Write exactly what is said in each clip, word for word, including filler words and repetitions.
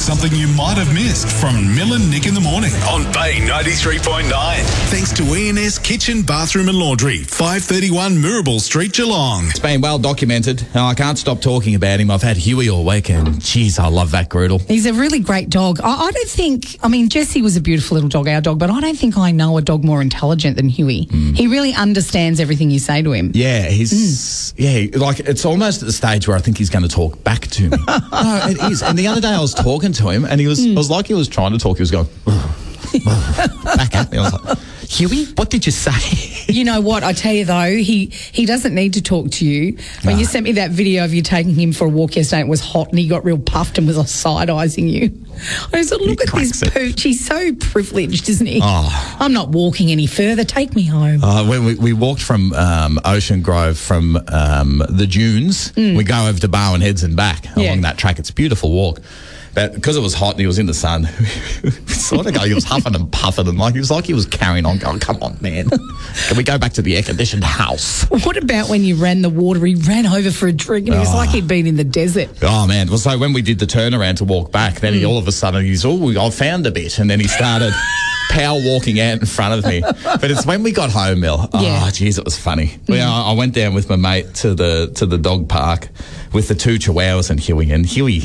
something you might have missed from Mill and Nick in the morning on Bay ninety-three point nine. Thanks to E and S Kitchen, Bathroom and Laundry, five thirty-one Mirabel Street, Geelong. It's been well documented. Oh, I can't stop talking about him. I've had Huey all week, and geez, I love that Groodle. He's a really great dog. I, I don't think, I mean, Jessie was a beautiful little dog, our dog, but I don't think I know a dog more intelligent than Huey. Mm. He really understands everything you say to him. Yeah, he's, mm. yeah, like it's almost at the stage where I think he's going to talk back to me. No, it is. And the other day I was talking to him, and he was, mm. it was like he was trying to talk. He was going, back at me. I was like, Huey, what did you say? You know what? I tell you though, he he doesn't need to talk to you. When no. you sent me that video of you taking him for a walk yesterday, it was hot and he got real puffed and was side-eyesing you. I said, look he at this it. pooch. He's so privileged, isn't he? Oh. I'm not walking any further. Take me home. Uh, when we, we walked from um, Ocean Grove from um, the dunes, mm. we go over to Barwon Heads and back yeah. along that track. It's a beautiful walk. But because it was hot and he was in the sun, sort of go, he was huffing and puffing and like, he was like he was carrying on, going, come on, man. Can we go back to the air-conditioned house? What about when you ran the water? He ran over for a drink and it was oh. like he'd been in the desert. Oh, man. Well, so when we did the turnaround to walk back, then mm. he all of a sudden, he's, oh, I found a bit. And then he started power walking out in front of me. But it's when we got home, Mel. Oh, yeah. geez, it was funny. Mm. We, I, I went down with my mate to the to the dog park with the two chihuahuas and Huey. And Huey...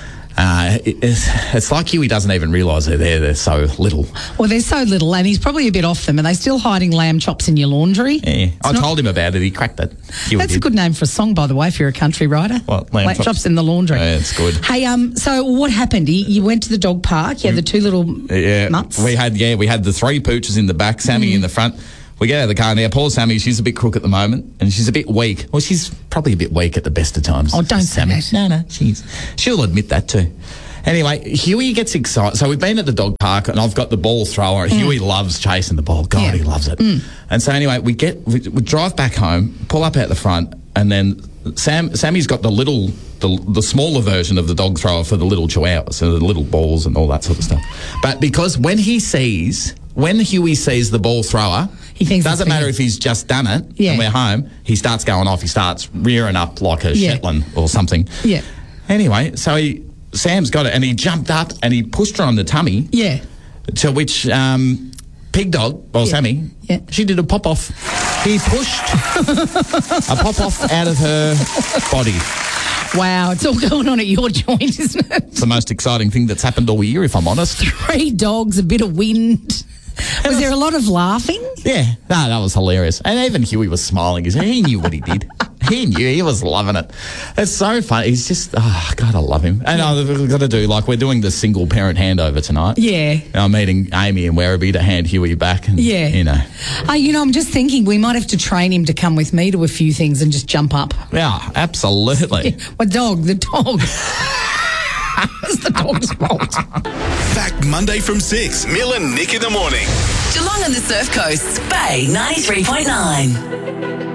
Uh, it, it's, it's like Huey doesn't even realise they're there. They're so little. Well, they're so little, and he's probably a bit off them. Are they still hiding lamb chops in your laundry? Yeah, it's I not... told him about it. He cracked it. Huey That's did. a good name for a song, by the way, if you're a country writer. What, lamb, lamb chops? chops in the laundry. Yeah, it's good. Hey, um, so what happened? You, you went to the dog park. You had the two little yeah, mutts. We had yeah, we had the three pooches in the back, Sammy mm. in the front. We get out of the car now. Poor Sammy, she's a bit crook at the moment, and she's a bit weak. Well, she's probably a bit weak at the best of times. Oh, don't say that. No, no, she's she'll admit that too. Anyway, Huey gets excited. So we've been at the dog park and I've got the ball thrower. Mm. Huey loves chasing the ball. God, yeah. he loves it. Mm. And so anyway, we get we, we drive back home, pull up out the front, and then Sam Sammy's got the little the the smaller version of the dog thrower for the little chihuahuas, so the little balls and all that sort of stuff. But because when he sees when Huey sees the ball thrower, he thinks doesn't matter if he's just done it yeah. and we're home, he starts going off. He starts rearing up like a yeah. Shetland or something. Yeah. Anyway, so he. Sam's got it, and he jumped up and he pushed her on the tummy. Yeah. To which um, Pig Dog, well, yeah. Sammy, yeah. she did a pop off. He pushed a pop off out of her body. Wow, it's all going on at your joint, isn't it? It's the most exciting thing that's happened all year, if I'm honest. Three dogs, a bit of wind. Was, was there a lot of laughing? Yeah, no, that was hilarious. And even Huey was smiling. He knew what he did. He knew. He was loving it. It's so funny. He's just, oh, God, I love him. And yeah. I've got to do, like, we're doing the single parent handover tonight. Yeah. And I'm meeting Amy and Werribee to hand Huey back. And, yeah. You know. Uh, you know, I'm just thinking we might have to train him to come with me to a few things and just jump up. Yeah, absolutely. Yeah. Well, dog, the dog. It's the dog's fault. Back Monday from six. Mill and Nick in the morning. Geelong and the Surf Coast. Bay ninety-three point nine.